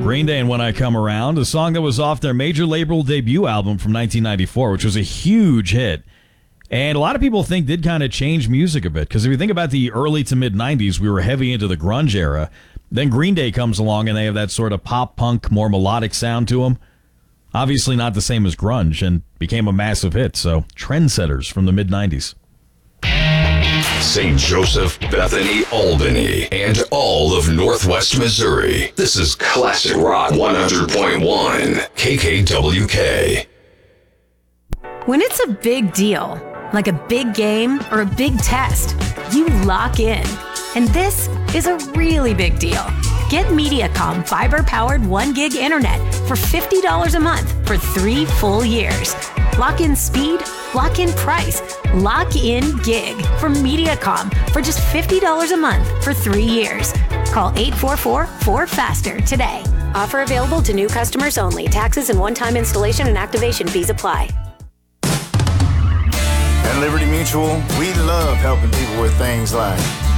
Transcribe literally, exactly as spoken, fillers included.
Green Day and When I Come Around, a song that was off their major label debut album from nineteen ninety-four, which was a huge hit. And a lot of people think did kind of change music a bit, because if you think about the early to mid-nineties, we were heavy into the grunge era. Then Green Day comes along, and they have that sort of pop-punk, more melodic sound to them. Obviously not the same as grunge, and became a massive hit, so trendsetters from the mid-nineties. Saint Joseph, Bethany, Albany, and all of Northwest Missouri. This is Classic Rock one hundred point one, K K W K. When it's a big deal, like a big game or a big test, you lock in. And this is a really big deal. Get Mediacom fiber-powered one gig internet for fifty dollars a month for three full years. Lock in speed, lock in price, lock in gig from Mediacom for just fifty dollars a month for three years. Call eight four four, four faster today. Offer available to new customers only. Taxes and one-time installation and activation fees apply. At Liberty Mutual, we love helping people with things like